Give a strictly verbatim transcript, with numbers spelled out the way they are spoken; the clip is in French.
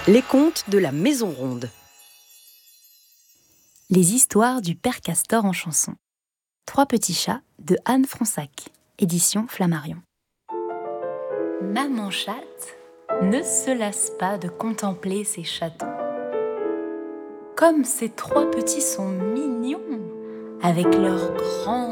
Les contes de la Maison Ronde. Les histoires du Père Castor en chanson. Trois petits chats de Anne Fronsac, édition Flammarion. Maman chatte ne se lasse pas de contempler ses chatons. Comme ces trois petits sont mignons, avec leurs grands